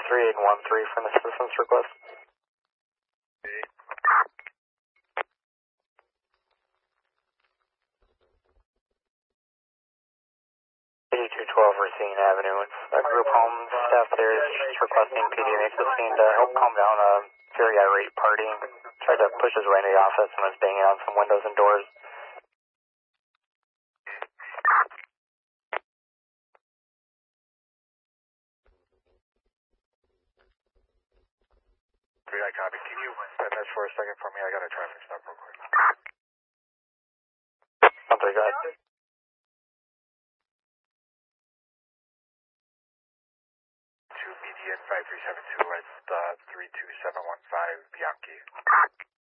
3813 from the assistance request. 8212 Racine Avenue. A group home staff there is just requesting PD and assisting to help calm down a very irate party. Tried to push his way into the office and was banging on some windows and doors. I copy. Can you send this for a second for me? I got a traffic stop real quick. Something good. 2 BDN 5372 at 32715 Bianchi.